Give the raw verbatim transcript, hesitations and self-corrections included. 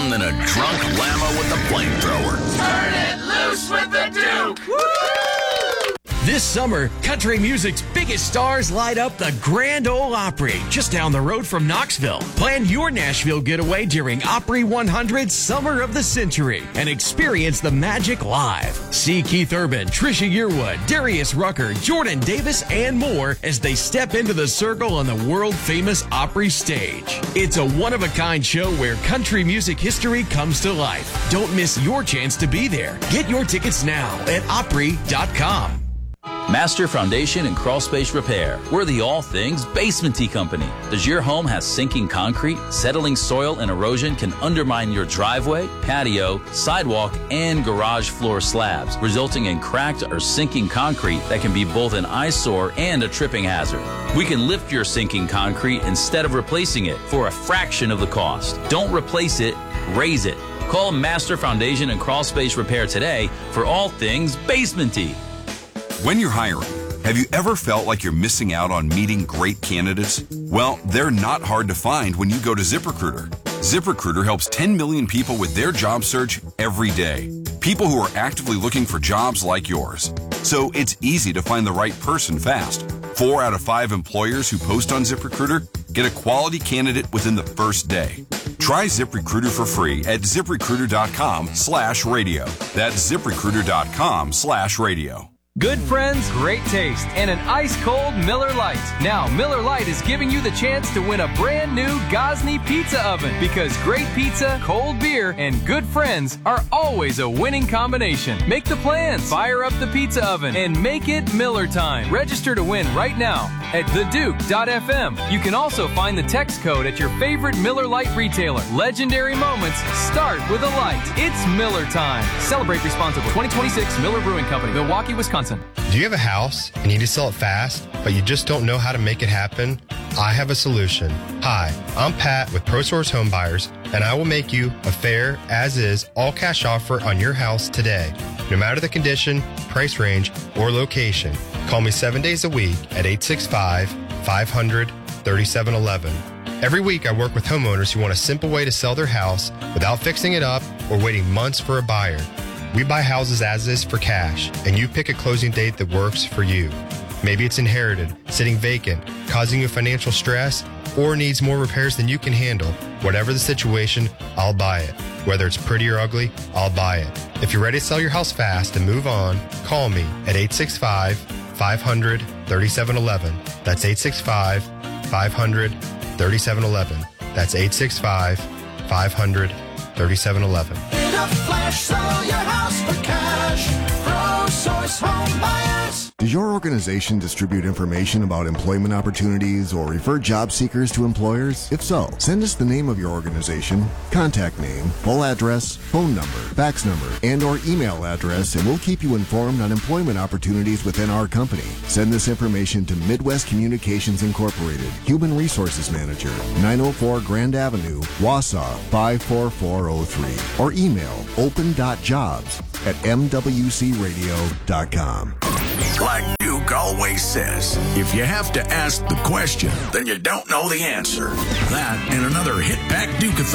fun than a drunk llama with a flamethrower. Turn it loose with the Duke! Woo! This summer, country music's biggest stars light up the Grand Ole Opry, just down the road from Knoxville. Plan your Nashville getaway during Opry one hundred Summer of the Century and experience the magic live. See Keith Urban, Trisha Yearwood, Darius Rucker, Jordan Davis, and more as they step into the circle on the world-famous Opry stage. It's a one-of-a-kind show where country music history comes to life. Don't miss your chance to be there. Get your tickets now at opry dot com. Master Foundation and Crawl Space Repair. We're the all things basement tea company. Does your home have sinking concrete? Settling soil and erosion can undermine your driveway, patio, sidewalk, and garage floor slabs, resulting in cracked or sinking concrete that can be both an eyesore and a tripping hazard. We can lift your sinking concrete instead of replacing it for a fraction of the cost. Don't replace it, raise it. Call Master Foundation and Crawl Space Repair today for all things basement tea. When you're hiring, have you ever felt like you're missing out on meeting great candidates? Well, they're not hard to find when you go to ZipRecruiter. ZipRecruiter helps ten million people with their job search every day. People who are actively looking for jobs like yours. So it's easy to find the right person fast. Four out of five employers who post on ZipRecruiter get a quality candidate within the first day. Try ZipRecruiter for free at ZipRecruiter.com slash radio. That's ZipRecruiter.com slash radio. Good friends, great taste, and an ice-cold Miller Lite. Now, Miller Lite is giving you the chance to win a brand new Gosney pizza oven because great pizza, cold beer, and good friends are always a winning combination. Make the plans, fire up the pizza oven, and make it Miller time. Register to win right now at the duke dot f m. You can also find the text code at your favorite Miller Lite retailer. Legendary moments start with a light. It's Miller time. Celebrate responsibly. twenty twenty-six Miller Brewing Company, Milwaukee, Wisconsin. Do you have a house and you need to sell it fast, but you just don't know how to make it happen? I have a solution. Hi, I'm Pat with ProSource Home Buyers, and I will make you a fair, as-is, all-cash offer on your house today. No matter the condition, price range, or location, call me seven days a week at eight six five, five hundred, thirty-seven eleven. Every week I work with homeowners who want a simple way to sell their house without fixing it up or waiting months for a buyer. We buy houses as is for cash, and you pick a closing date that works for you. Maybe it's inherited, sitting vacant, causing you financial stress, or needs more repairs than you can handle. Whatever the situation, I'll buy it. Whether it's pretty or ugly, I'll buy it. If you're ready to sell your house fast and move on, call me at eight six five, five hundred, thirty-seven eleven. That's eight six five, five hundred, thirty-seven eleven. That's eight six five, five hundred, thirty-seven eleven. In a flash, sell your house for cash. ProSource Home Buyers. Does your organization distribute information about employment opportunities or refer job seekers to employers? If so, send us the name of your organization, contact name, full address, phone number, fax number, and or email address, and we'll keep you informed on employment opportunities within our company. Send this information to Midwest Communications Incorporated, Human Resources Manager, nine oh four Grand Avenue, Wausau, five four four oh three, or email open dot jobs at m w c radio dot com. Like Duke always says, if you have to ask the question, then you don't know the answer. That and another hit-back Duke-a-thon